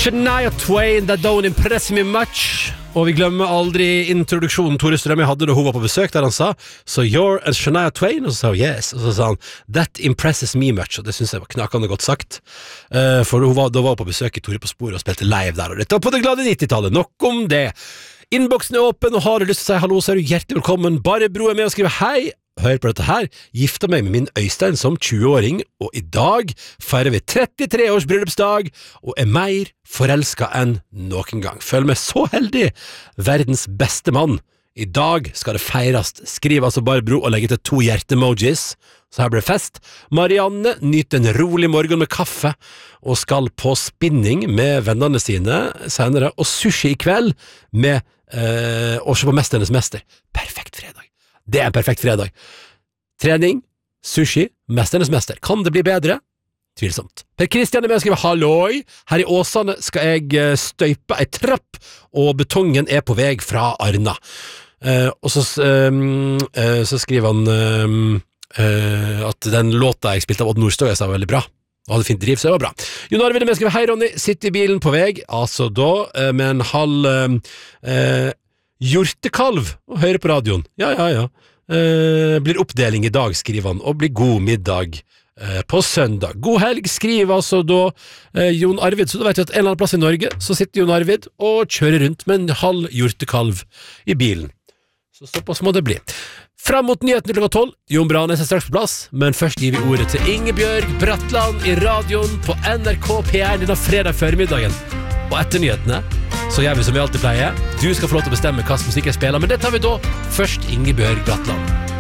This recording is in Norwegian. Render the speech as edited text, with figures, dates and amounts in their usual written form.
Shania Twain, that don't impress me much. Og vi glemmer aldri introduksjonen Tore Strømøy hadde da hun var på besøk, der han sa So you're a Shania Twain? Og så sa hun yes. Og så sa han That impresses me much. Og det synes jeg var knakende godt sagt, for da var hun på besøk i Tore på sporet og spilte live der. Og dette var på det glade 90-tallet. Nok om det. Innboksen åpen, og har du lyst til å si hallo, så du hjertelig velkommen. Bare Bro med og skrive hei. Hør på dette her. Gifta meg med min Øystein som 20-åring, og i dag feirer vi 33 års bryllupsdag, og mer forelsket enn noen gang. Føler meg så heldig. Verdens beste mann. I dag skal det feires. Skriv bare Bro og legge til 2 hjerte-emojis. Så her blir det fest. Marianne nyter en rolig morgen med kaffe, og skal på spinning med vennene sine senere, og sushi i kveld med å se på Mesternes Mester. Perfekt fredag. Det en perfekt fredag. Trening, sushi, Mesternes Mester. Kan det bli bedre? Tvilsomt. Per Kristian med å skrive halloi. Her i Åsane skal jeg støype ei trapp, og betongen på vei fra Arna. Og så skriver han at den låta jeg spilte av Odd Nordstoga var veldig bra. Og hadde fint driv, så det var bra. Jon Arvid med å skrive hei Ronny, sitter i bilen på vei, altså da med en halv hjortekalv og hører på radioen. Ja. Blir oppdeling i dag, skriver han, og blir god middag på søndag. God helg, skriver da Jon Arvid, så da vet du at en eller annen plass i Norge så sitter Jon Arvid og kjører rundt med en halv hjortekalv i bilen. Så såpass må det bli. Fram mot nyhetene klokka 12, Jon Branes straks på plass, men først gir vi ordet til Ingebjørg Bratland i radioen på NRK P1 denne fredag formiddagen. Og etter nyhetene så gjør vi som vi alltid pleier. Du skal få lov til å bestemme hva musikk jeg spiller, men det tar vi da. Først Ingebjørg Bratland.